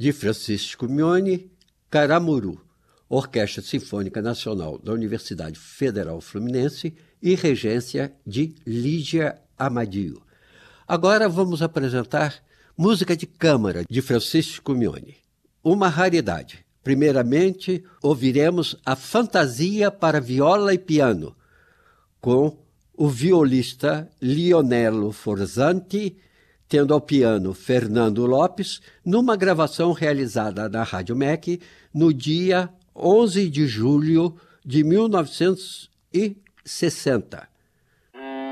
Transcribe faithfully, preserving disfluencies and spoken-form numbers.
de Francisco Mione, Caramuru, Orquestra Sinfônica Nacional da Universidade Federal Fluminense e regência de Lídia Amadio. Agora vamos apresentar música de câmara de Francisco Mione, uma raridade. Primeiramente, ouviremos a Fantasia para Viola e Piano, com o violista Lionello Forzanti, tendo ao piano Fernando Lopes, numa gravação realizada na Rádio M E C no dia onze de julho de mil novecentos e sessenta.